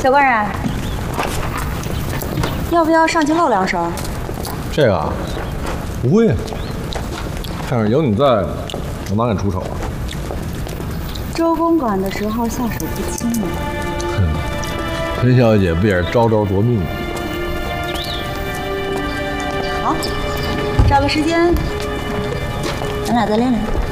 小官人，要不要上去露两手？ 这个啊，不会啊。但是有你在，我哪敢出手啊？ 周公馆的时候下手不轻啊。 哼，陈小姐不也是招招夺命吗？ 好，找个时间，咱俩再练练。